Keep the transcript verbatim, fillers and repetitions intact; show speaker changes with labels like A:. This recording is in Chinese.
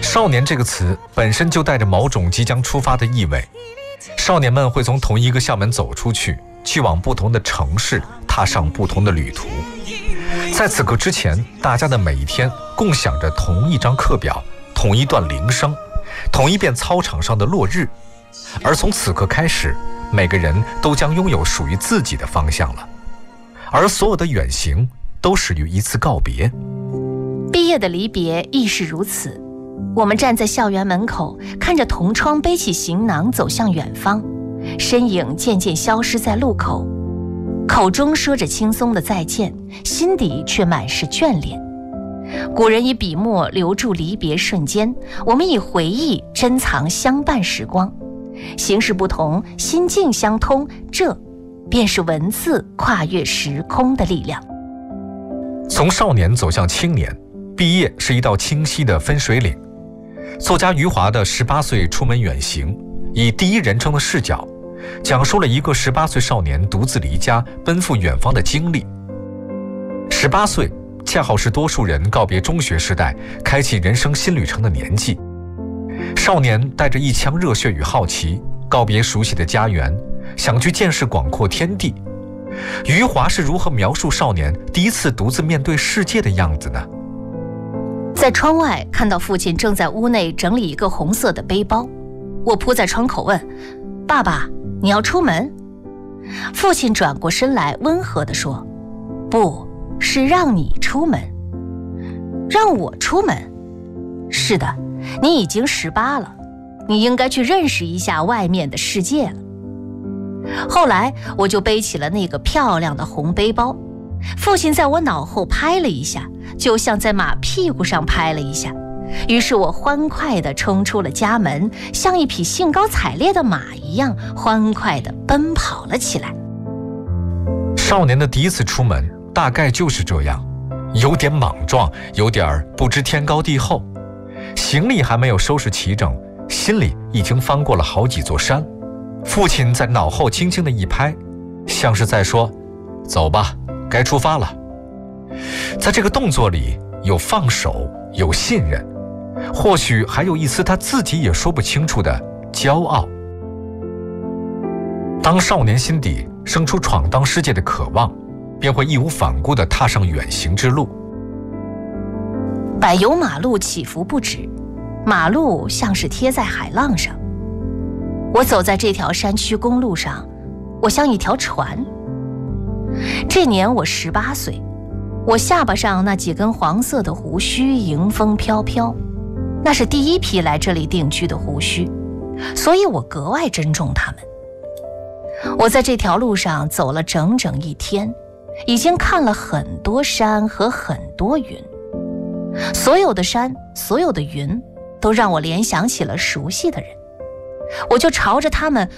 A: 少年这个词本身就带着某种即将出发的意味，少年们会从同一个校门走出去，去往不同的城市，踏上不同的旅途。在此刻之前，大家的每一天共享着同一张课表，同一段铃声，同一遍操场上的落日。而从此刻开始，每个人都将拥有属于自己的方向了，而所有的远行都始于一次告别。
B: 毕业的离别亦是如此。我们站在校园门口，看着同窗背起行囊走向远方，身影渐渐消失在路口，口中说着轻松的再见，心底却满是眷恋。古人以笔墨留住离别瞬间，我们以回忆珍藏相伴时光。形式不同，心境相通，这便是文字跨越时空的力量。
A: 从少年走向青年，毕业是一道清晰的分水岭。作家余华的十八岁出门远行，以第一人称的视角，讲述了一个十八岁少年独自离家奔赴远方的经历。十八岁恰好是多数人告别中学时代，开启人生新旅程的年纪。少年带着一腔热血与好奇，告别熟悉的家园，想去见识广阔天地。余华是如何描述少年第一次独自面对世界的样子呢？
B: 在窗外看到父亲正在屋内整理一个红色的背包，我扑在窗口问：爸爸，你要出门？父亲转过身来温和地说：不是让你出门。让我出门？是的，你已经十八了，你应该去认识一下外面的世界了。后来我就背起了那个漂亮的红背包，父亲在我脑后拍了一下，就像在马屁股上拍了一下，于是我欢快地冲出了家门，像一匹兴高采烈的马一样欢快地奔跑了起来。
A: 少年的第一次出门大概就是这样，有点莽撞，有点不知天高地厚。行李还没有收拾齐整，心里已经翻过了好几座山。父亲在脑后轻轻的一拍，像是在说：走吧，该出发了。在这个动作里有放手，有信任，或许还有一丝他自己也说不清楚的骄傲。当少年心底生出闯荡世界的渴望，便会义无反顾地踏上远行之路。
B: 柏油马路起伏不止，马路像是贴在海浪上。我走在这条山区公路上，我像一条船。这年我十八岁，我下巴上那几根黄色的胡须迎风飘飘，那是第一批来这里定居的胡须，所以我格外珍重它们。我在这条路上走了整整一天，已经看了很多山和很多云。所有的山，所有的云，都让我联想起了熟悉的人。我就朝着他们